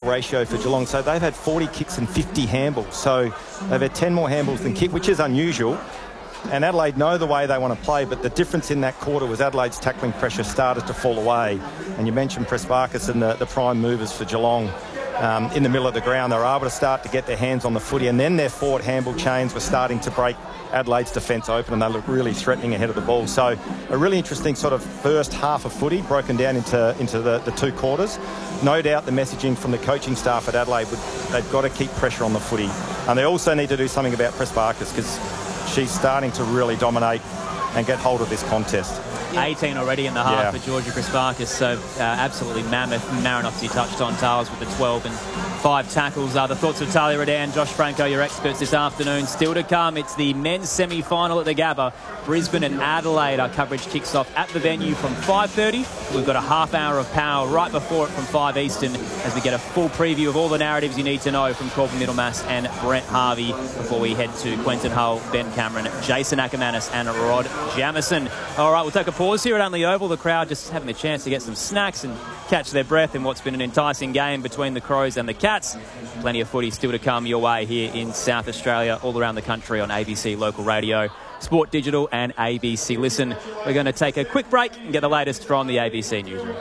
ratio for Geelong. So they've had 40 kicks and 50 handballs. So they've had 10 more handballs than kick, which is unusual. And Adelaide know the way they want to play, but the difference in that quarter was Adelaide's tackling pressure started to fall away. And you mentioned Prespakis and the prime movers for Geelong in the middle of the ground. They were able to start to get their hands on the footy, and then their forward handball chains were starting to break Adelaide's defence open, and they looked really threatening ahead of the ball. So a really interesting sort of first half of footy broken down into the two quarters. No doubt the messaging from the coaching staff at Adelaide, they've got to keep pressure on the footy. And they also need to do something about Prespakis, because she's starting to really dominate and get hold of this contest. 18 already in the half for Georgia Prespakis, so absolutely mammoth. Marinovsky touched on Tales with the 12 and 5 tackles. The thoughts of Talia Redan, Josh Franco, your experts this afternoon. Still to come, it's the men's semi-final at the Gabba. Brisbane and Adelaide. Our coverage kicks off at the venue from 5:30. We've got a half hour of power right before it from 5 Eastern as we get a full preview of all the narratives you need to know from Corbin Middlemass and Brent Harvey before we head to Quentin Hull, Ben Cameron, Jason Ackermanis and Rod Jamison. All right, we'll take a pause here at Unley Oval. The crowd just having a chance to get some snacks and catch their breath in what's been an enticing game between the Crows and the Cats. Plenty of footy still to come your way here in South Australia, all around the country on ABC Local Radio, Sport Digital and ABC Listen. We're going to take a quick break and get the latest from the ABC Newsroom.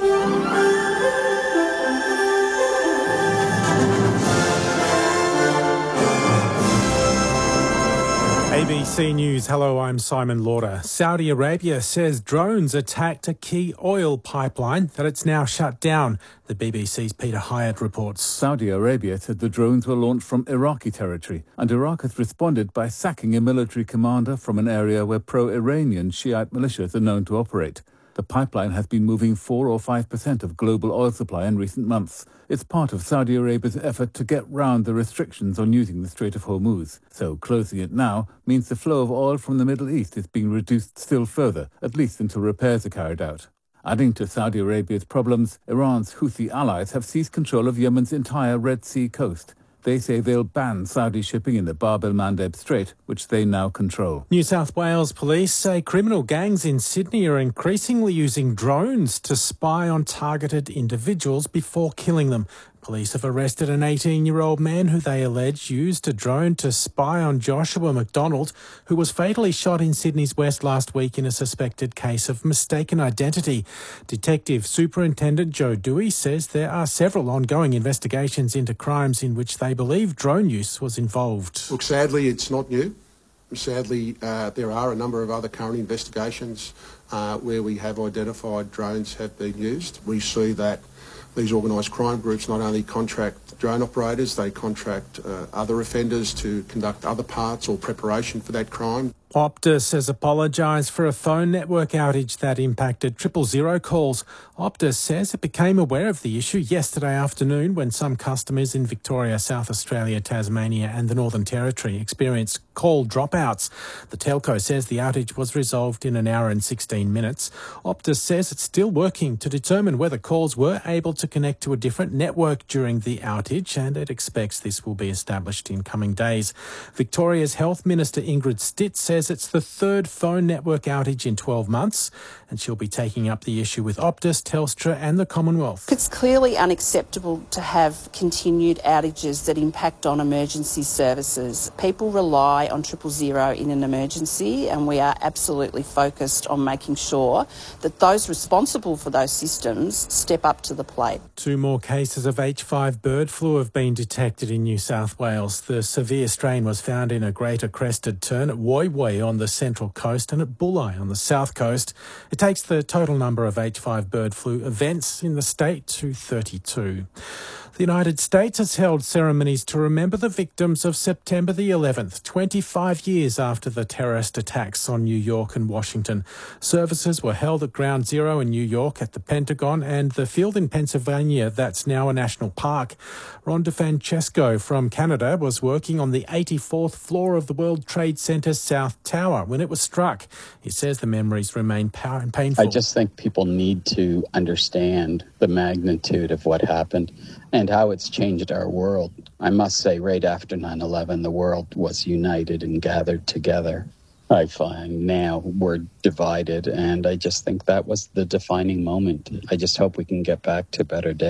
ABC News. Hello, I'm Simon Lauder. Saudi Arabia says drones attacked a key oil pipeline that it's now shut down. The BBC's Peter Hyatt reports. Saudi Arabia said the drones were launched from Iraqi territory, and Iraq has responded by sacking a military commander from an area where pro-Iranian Shiite militias are known to operate. The pipeline has been moving 4 or 5% of global oil supply in recent months. It's part of Saudi Arabia's effort to get round the restrictions on using the Strait of Hormuz. So closing it now means the flow of oil from the Middle East is being reduced still further, at least until repairs are carried out. Adding to Saudi Arabia's problems, Iran's Houthi allies have seized control of Yemen's entire Red Sea coast. They say they'll ban Saudi shipping in the Bab el-Mandeb Strait, which they now control. New South Wales police say criminal gangs in Sydney are increasingly using drones to spy on targeted individuals before killing them. Police have arrested an 18-year-old man who they allege used a drone to spy on Joshua McDonald, who was fatally shot in Sydney's West last week in a suspected case of mistaken identity. Detective Superintendent Joe Dewey says there are several ongoing investigations into crimes in which they believe drone use was involved. Look, sadly, it's not new. Sadly, there are a number of other current investigations where we have identified drones have been used. We see that these organised crime groups not only contract drone operators, they contract other offenders to conduct other parts or preparation for that crime. Optus has apologised for a phone network outage that impacted 000 calls. Optus says it became aware of the issue yesterday afternoon when some customers in Victoria, South Australia, Tasmania and the Northern Territory experienced call dropouts. The telco says the outage was resolved in an hour and 16 minutes. Optus says it's still working to determine whether calls were able to connect to a different network during the outage, and it expects this will be established in coming days. Victoria's Health Minister Ingrid Stitt says it's the third phone network outage in 12 months, and she'll be taking up the issue with Optus, Telstra and the Commonwealth. It's clearly unacceptable to have continued outages that impact on emergency services. People rely on 000 in an emergency, and we are absolutely focused on making sure that those responsible for those systems step up to the plate. 2 more cases of H5 bird flu have been detected in New South Wales. The severe strain was found in a greater crested tern at Woy Woy on the central coast and at Bulli on the south coast. It takes the total number of H5 bird flu events in the state to 32. The United States has held ceremonies to remember the victims of September the 11th, 25 years after the terrorist attacks on New York and Washington. Services were held at Ground Zero in New York, at the Pentagon and the field in Pennsylvania that's now a national park. Ron DeFrancesco from Canada was working on the 84th floor of the World Trade Center South Tower when it was struck. He says the memories remain painful. I just think people need to understand the magnitude of what happened and how it's changed our world. I must say, right after 9/11, the world was united and gathered together. I find now we're divided, and I just think that was the defining moment. I just hope we can get back to better days.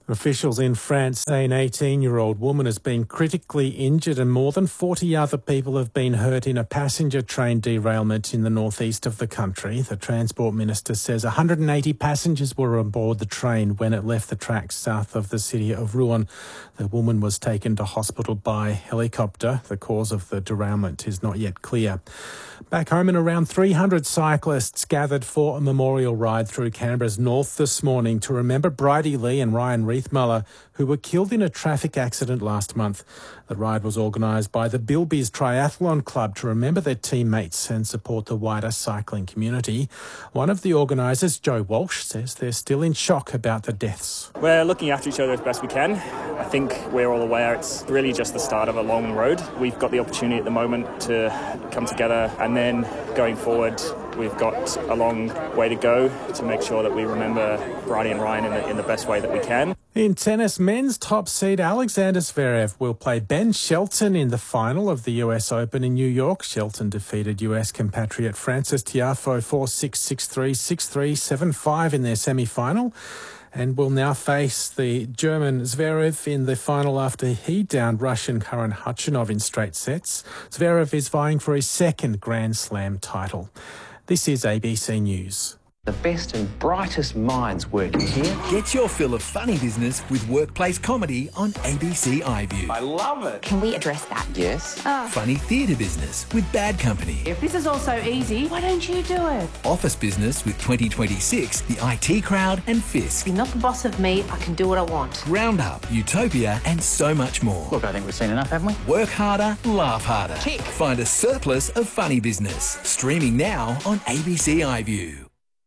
Officials in France say an 18-year-old woman has been critically injured and more than 40 other people have been hurt in a passenger train derailment in the northeast of the country. The Transport Minister says 180 passengers were on board the train when it left the tracks south of the city of Rouen. The woman was taken to hospital by helicopter. The cause of the derailment is not yet clear. Back home, and around 300 cyclists gathered for a memorial ride through Canberra's north this morning to remember Bridie Lee and Ryan Riethmuller, who were killed in a traffic accident last month. The ride was organised by the Bilbies Triathlon Club to remember their teammates and support the wider cycling community. One of the organisers, Joe Walsh, says they're still in shock about the deaths. We're looking after each other as best we can. I think we're all aware it's really just the start of a long road. We've got the opportunity at the moment to come together, and then going forward we've got a long way to go to make sure that we remember Bridie and Ryan in the best way that we can. In tennis, men's top seed Alexander Zverev will play Ben Shelton in the final of the US Open in New York. Shelton defeated US compatriot Francis Tiafoe 4-6, 6-3, 6-3, 7-5 in their semi-final, and will now face the German Zverev in the final after he downed Russian Karen Khachanov in straight sets. Zverev is vying for his second Grand Slam title. This is ABC News. The best and brightest minds working here. Get your fill of funny business with workplace comedy on ABC iView. I love it. Can we address that? Yes. Funny theatre business with Bad Company. If this is all so easy, why don't you do it? Office business with 2026, The IT Crowd and Fisk. You're not the boss of me, I can do what I want. Roundup, Utopia and so much more. Look, I think we've seen enough, haven't we? Work harder, laugh harder. Tick. Find a surplus of funny business. Streaming now on ABC iView.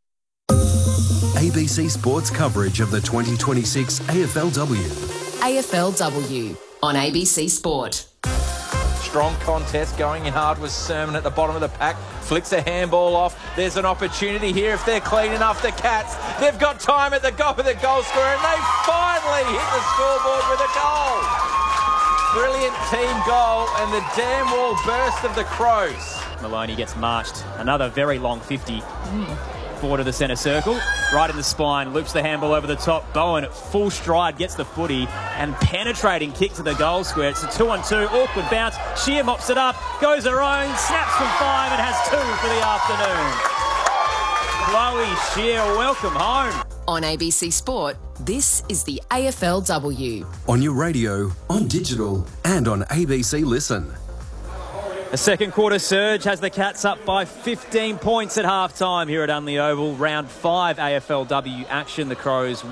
ABC Sports coverage of the 2026 AFLW. AFLW on ABC Sport. Strong contest going in hard was Sermon at the bottom of the pack. Flicks a handball off. There's an opportunity here if they're clean enough, the Cats. They've got time at the goal of the goal scorer and they finally hit the scoreboard with a goal. Brilliant team goal and the damn wall burst of the Crows. Maloney gets marched. Another very long 50. Forward to the centre circle, right in the spine, loops the handball over the top. Bowen at full stride gets the footy and penetrating kick to the goal square. It's a 2-on-2, awkward bounce. Shear mops it up, goes her own, snaps from 5 and has 2 for the afternoon. Chloe Shear, welcome home. On ABC Sport, this is the AFLW. On your radio, on digital and on ABC Listen. A second quarter surge has the Cats up by 15 points at half-time here at Unley Oval. Round 5 AFLW action. The Crows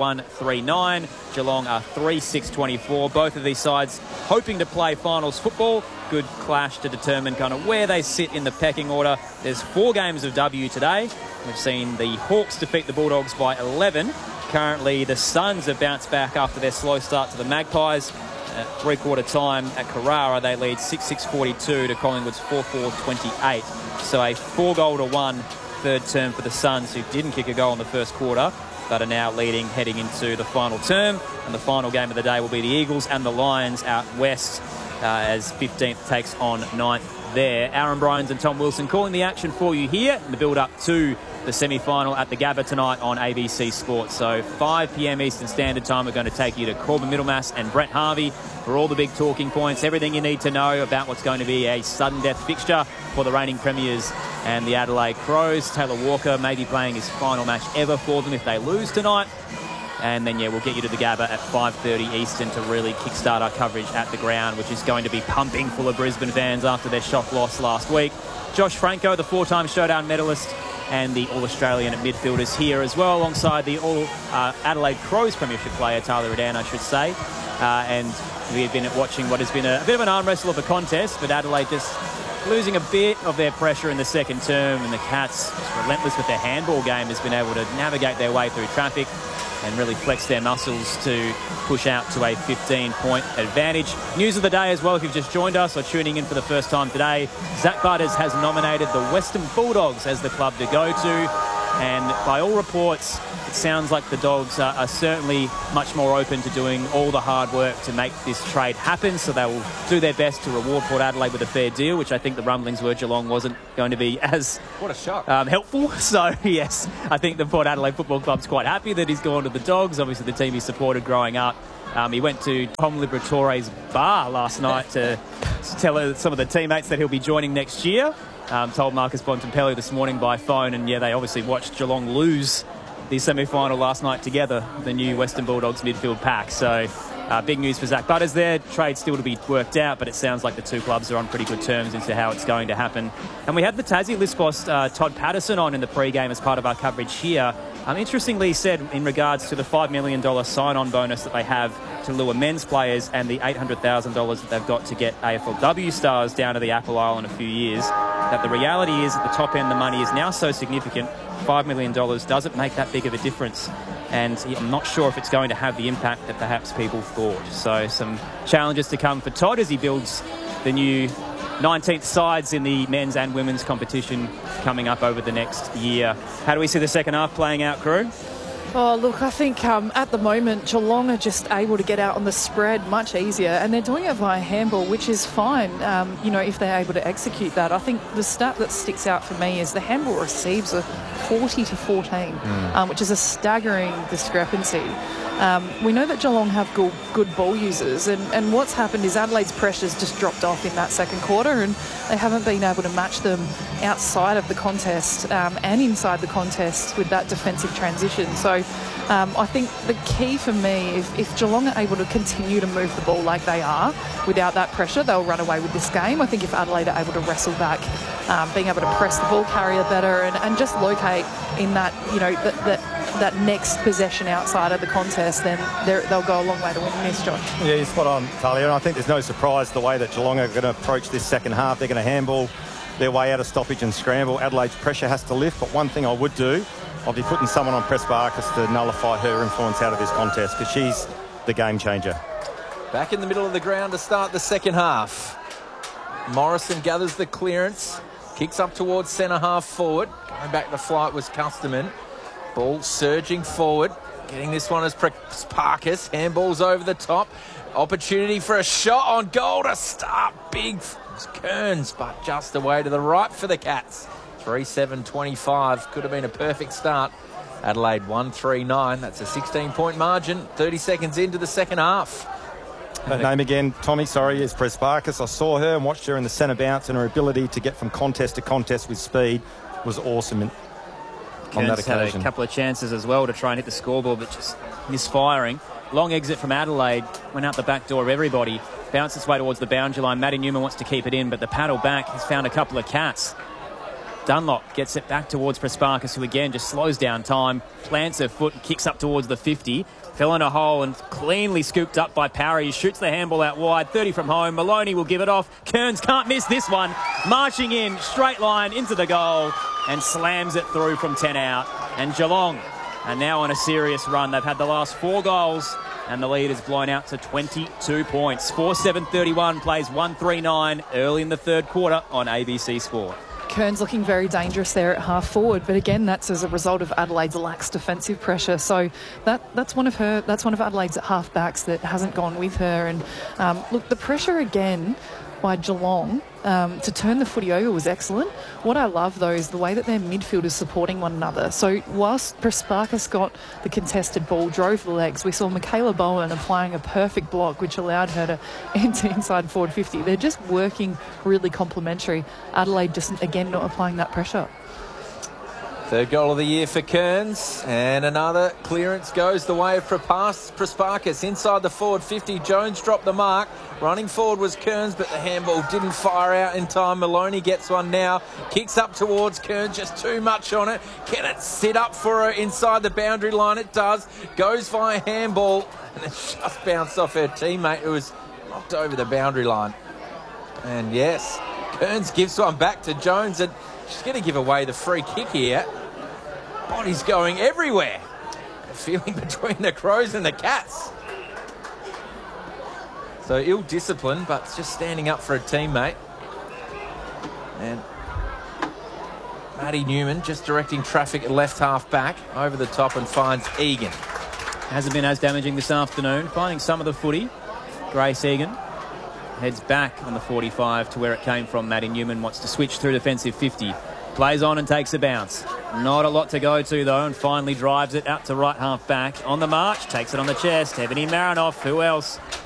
1-3-9. Geelong are 3-6-24. Both of these sides hoping to play finals football. Good clash to determine kind of where they sit in the pecking order. There's 4 games of W today. We've seen the Hawks defeat the Bulldogs by 11. Currently, the Suns have bounced back after their slow start to the Magpies. At three-quarter time at Carrara, they lead 6-6-42 to Collingwood's 4-4-28. So a 4-1 third term for the Suns, who didn't kick a goal in the first quarter, but are now leading heading into the final term. And the final game of the day will be the Eagles and the Lions out west as 15th takes on 9th there. Aaron Bryans and Tom Wilson calling the action for you here in the build-up to the semi-final at the Gabba tonight on ABC Sports. So 5 p.m. Eastern Standard Time, we're going to take you to Corbin Middlemass and Brett Harvey for all the big talking points, everything you need to know about what's going to be a sudden death fixture for the reigning premiers and the Adelaide Crows. Taylor Walker may be playing his final match ever for them if they lose tonight. And then, we'll get you to the Gabba at 5:30 Eastern to really kickstart our coverage at the ground, which is going to be pumping full of Brisbane fans after their shock loss last week. Josh Franco, the 4-time Showdown medalist, and the All-Australian midfielders here as well, alongside the Adelaide Crows premiership player, Tyler Redan, I should say. And we have been watching what has been a bit of an arm wrestle of a contest, but Adelaide just losing a bit of their pressure in the second term, and the Cats, just relentless with their handball game, has been able to navigate their way through traffic and really flex their muscles to push out to a 15-point advantage. News of the day as well, if you've just joined us or tuning in for the first time today, Zach Butters has nominated the Western Bulldogs as the club to go to. And by all reports, it sounds like the Dogs are certainly much more open to doing all the hard work to make this trade happen. So they will do their best to reward Port Adelaide with a fair deal, which I think the rumblings were Geelong wasn't going to be as what a shock. Helpful. So, yes, I think the Port Adelaide Football Club's quite happy that he's gone to the Dogs. Obviously, the team he supported growing up. He went to Tom Liberatore's bar last night to tell some of the teammates that he'll be joining next year. Told Marcus Bontempelli this morning by phone, and yeah, they obviously watched Geelong lose the semi-final last night together, the new Western Bulldogs midfield pack. So big news for Zach Butters there. Trade still to be worked out, but it sounds like the two clubs are on pretty good terms into how it's going to happen. And we had the Tassie list boss Todd Patterson on in the pre-game as part of our coverage here. Interestingly said in regards to the $5 million sign-on bonus that they have to lure men's players and the $800,000 that they've got to get AFLW stars down to the Apple Isle in a few years, that the reality is at the top end the money is now so significant, $5 million doesn't make that big of a difference. And I'm not sure if it's going to have the impact that perhaps people thought. So some challenges to come for Todd as he builds the new 19th sides in the men's and women's competition coming up over the next year. How do we see the second half playing out, Crew? Oh, look, I think at the moment, Geelong are just able to get out on the spread much easier, and they're doing it via handball, which is fine, if they're able to execute that. I think the stat that sticks out for me is the handball receives are 40-14, which is a staggering discrepancy. We know that Geelong have good ball users, and what's happened is Adelaide's pressure's just dropped off in that second quarter, and they haven't been able to match them outside of the contest and inside the contest with that defensive transition. So I think the key for me, if Geelong are able to continue to move the ball like they are without that pressure, they'll run away with this game. I think if Adelaide are able to wrestle back, being able to press the ball carrier better and just locate in that, that next possession outside of the contest, then they'll go a long way to winning this, Josh. Yeah, you're spot on, Talia. And I think there's no surprise the way that Geelong are going to approach this second half. They're going to handball their way out of stoppage and scramble. Adelaide's pressure has to lift, but one thing I would do, I'll be putting someone on Prespakis to nullify her influence out of this contest, because she's the game changer. Back in the middle of the ground to start the second half. Morrison gathers the clearance, kicks up towards centre half forward. Going back to flight was Custerman. Ball surging forward. Getting this one as Prespakis. Handballs over the top. Opportunity for a shot on goal to start big. Kearns, but just away to the right for the Cats. 3-7-25. Could have been a perfect start. Adelaide 1-3-9. That's a 16-point margin. 30 seconds into the second half. That name again, Tommy, sorry, is Prespakis. I saw her and watched her in the centre bounce, and her ability to get from contest to contest with speed was awesome on that occasion. Had a couple of chances as well to try and hit the scoreboard, but just misfiring. Long exit from Adelaide, went out the back door of everybody, bounced its way towards the boundary line. Maddie Newman wants to keep it in, but the paddle back has found a couple of Cats. Dunlop gets it back towards Prespakis, who again just slows down time, plants her foot, and kicks up towards the 50. Fell in a hole and cleanly scooped up by Parry. He shoots the handball out wide, 30 from home. Maloney will give it off. Kearns can't miss this one. Marching in, straight line into the goal and slams it through from 10 out. And Geelong are now on a serious run. They've had the last 4 goals and the lead is blown out to 22 points. 4-7-31 plays 1-3-9 early in the third quarter on ABC Sport. Kearns looking very dangerous there at half forward, but again, that's as a result of Adelaide's lax defensive pressure. So that's one of Adelaide's half backs that hasn't gone with her. And look, the pressure again by Geelong to turn the footy over was excellent. What I love, though, is the way that their midfield is supporting one another. So whilst Prespakis got the contested ball, drove the legs, we saw Michaela Bowen applying a perfect block, which allowed her to enter inside forward 50. They're just working really complementary. Adelaide just, again, not applying that pressure. Third goal of the year for Kearns, and another clearance goes the way of Prespakis inside the forward 50. Jones dropped the mark. Running forward was Kearns, but the handball didn't fire out in time. Maloney gets one now, kicks up towards Kearns, just too much on it. Can it sit up for her inside the boundary line? It does. Goes via handball, and it just bounced off her teammate, who was knocked over the boundary line. And yes, Kearns gives one back to Jones, and she's going to give away the free kick here. Body's going everywhere. A feeling between the Crows and the Cats. So ill-disciplined, but just standing up for a teammate. And Maddie Newman just directing traffic at left half back over the top and finds Egan. Hasn't been as damaging this afternoon. Finding some of the footy. Grace Egan heads back on the 45 to where it came from. Maddie Newman wants to switch through defensive 50. Plays on and takes a bounce. Not a lot to go to, though, and finally drives it out to right half back. On the march, takes it on the chest. Ebony Marinoff, who else?